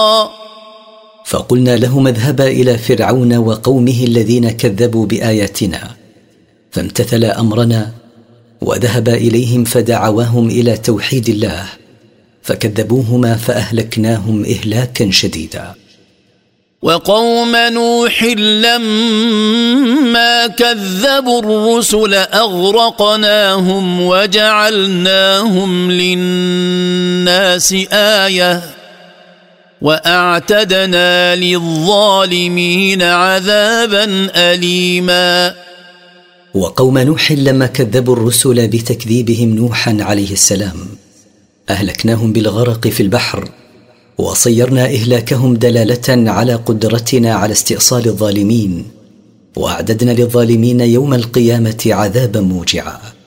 فقلنا لهم اذهبا إلى فرعون وقومه الذين كذبوا بآياتنا، فامتثل أمرنا وذهبا إليهم فدعواهم إلى توحيد الله، فكذبوهما فأهلكناهم إهلاكا شديدا. وقوم نوح لما كذبوا الرسل أغرقناهم وجعلناهم للناس آية وأعتدنا للظالمين عذابا أليما. وقوم نوح لما كذبوا الرسل بتكذيبهم نوحا عليه السلام أهلكناهم بالغرق في البحر، وصيرنا إهلاكهم دلالة على قدرتنا على استئصال الظالمين، وأعددنا للظالمين يوم القيامة عذابا موجعا.